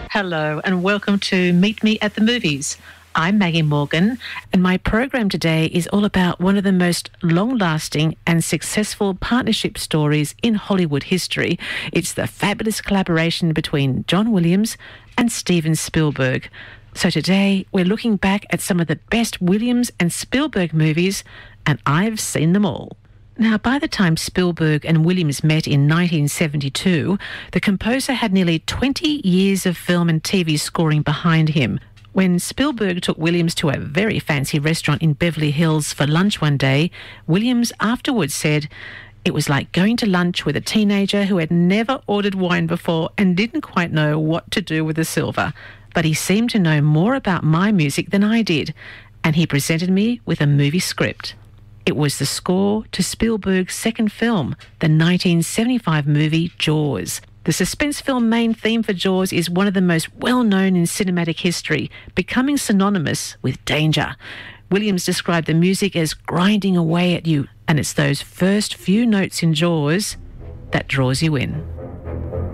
Hello and welcome to Meet Me at the Movies. I'm Maggie Morgan and my program today is all about one of the most long-lasting and successful partnership stories in Hollywood history. It's the fabulous collaboration between John Williams and Steven Spielberg. So today we're looking back at some of the best Williams and Spielberg movies, and I've seen them all. Now, by the time Spielberg and Williams met in 1972, the composer had nearly 20 years of film and TV scoring behind him. When Spielberg took Williams to a very fancy restaurant in Beverly Hills for lunch one day, Williams afterwards said, "It was like going to lunch with a teenager who had never ordered wine before and didn't quite know what to do with the silver. But he seemed to know more about my music than I did, and he presented me with a movie script." It was the score to Spielberg's second film, the 1975 movie Jaws. The suspense film main theme for Jaws is one of the most well-known in cinematic history, becoming synonymous with danger. Williams described the music as grinding away at you, and it's those first few notes in Jaws that draws you in.